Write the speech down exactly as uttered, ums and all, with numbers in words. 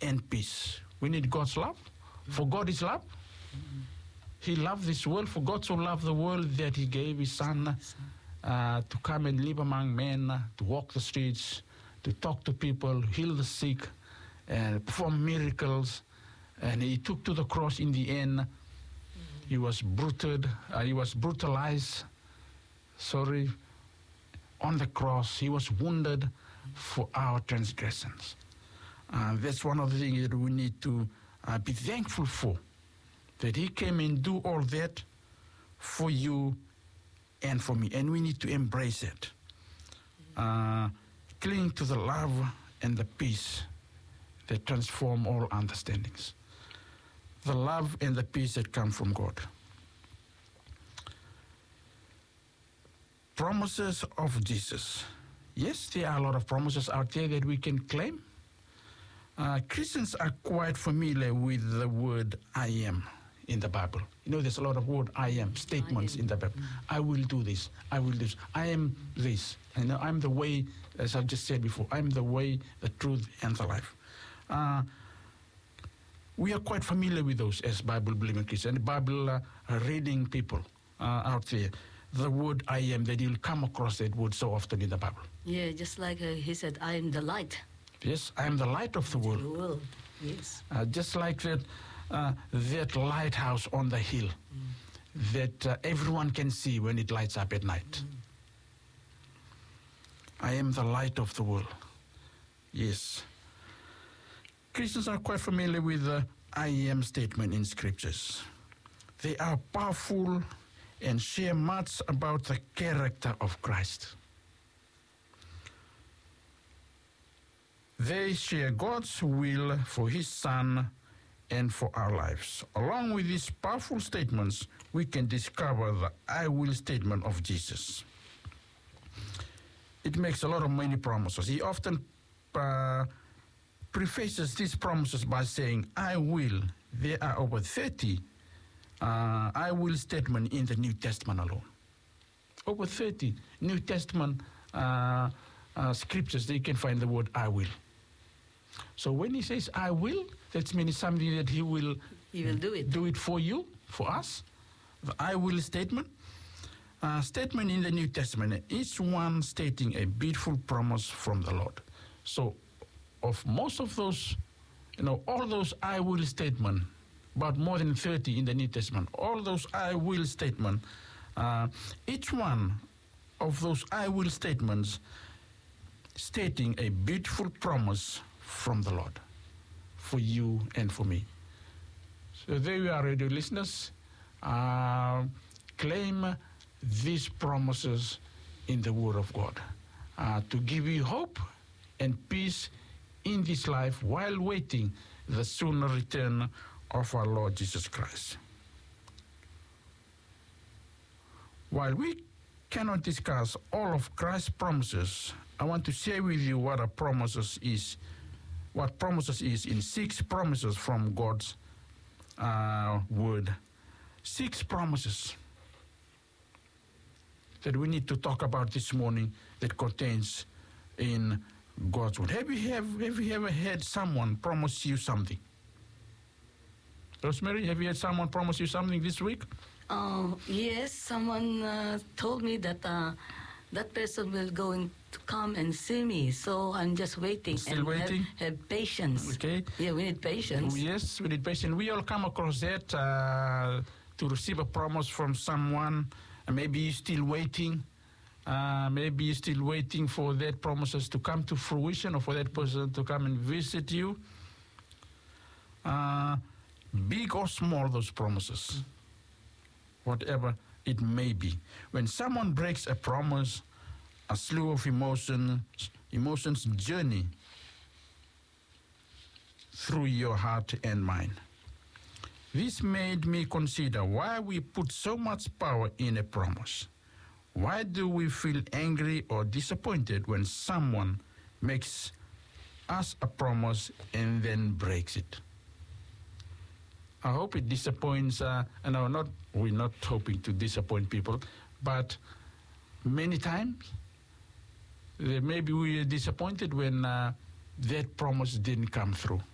and peace. We need God's love. For God is love. He loved this world. For God so loved the world that he gave his son uh, to come and live among men, uh, to walk the streets, to talk to people, heal the sick, and perform miracles. And he took to the cross in the end. He was brutalized. Uh, he was brutalized. Sorry. On the cross, he was wounded for our transgressions. Uh, that's one of the things that we need to uh, be thankful for, that he came and do all that for you and for me, and we need to embrace it. Uh, cling to the love and the peace that transform all understandings. The love and the peace that come from God. Promises of Jesus. Yes, there are a lot of promises out there that we can claim. Uh, Christians are quite familiar with the word I am in the Bible. You know, there's a lot of word I am statements I am. in the Bible. Mm-hmm. I will do this. I will do this. I am this. You know, I'm the way, as I've just said before, I'm the way, the truth, and the life. Uh, we are quite familiar with those as Bible-believing Christians, and Bible uh, reading people uh, out there. The word I am, that you'll come across that word so often in the Bible. Yeah, just like uh, he said, I am the light. Yes, I am the light of the world. The world, yes. Uh, just like that, uh, that lighthouse on the hill mm. that uh, everyone can see when it lights up at night. Mm. I am the light of the world. Yes. Christians are quite familiar with the I am statement in scriptures. They are powerful and share much about the character of Christ. They share God's will for his Son and for our lives. Along with these powerful statements, we can discover the I will statement of Jesus. It makes a lot of many promises. He often uh, prefaces these promises by saying, I will. There are over thirty Uh, I will statement in the New Testament alone. Over thirty New Testament uh, uh, scriptures, they can find the word I will. So when he says I will, that means something that he will, he will do it. Do it for you, for us. The I will statement. Uh, statement in the New Testament, each one stating a beautiful promise from the Lord. So of most of those, you know, all those I will statement, about more than thirty in the New Testament. All those I will statements, uh, each one of those I will statements stating a beautiful promise from the Lord for you and for me. So there you are, radio listeners. Uh, claim these promises in the Word of God uh, to give you hope and peace in this life while waiting the sooner return of our Lord Jesus Christ. While we cannot discuss all of Christ's promises, I want to share with you what a promises is, what promises is in six promises from God's uh, word. Six promises that we need to talk about this morning that contains in God's word. Have you have, have you ever had someone promise you something? Rosemary, have you had someone promise you something this week? Uh, yes, someone uh, told me that uh, that person will going to come and see me. So I'm just waiting. Still and waiting? Have, have patience. Okay. Yeah, we need patience. Yes, we need patience. We all come across that uh, to receive a promise from someone. And maybe you're still waiting. Uh, maybe you're still waiting for that promises to come to fruition or for that person to come and visit you. Uh, Big or small, those promises, whatever it may be. When someone breaks a promise, a slew of emotions, emotions journey through your heart and mind. This made me consider why we put so much power in a promise. Why do we feel angry or disappointed when someone makes us a promise and then breaks it? I hope it disappoints, uh, and no, not, we're not hoping to disappoint people, but many times, uh, maybe we are disappointed when uh, that promise didn't come through.